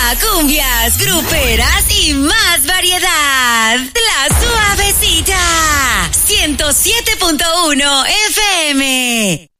cumbias, gruperas y más variedad. La Suavecita, 107.1 FM.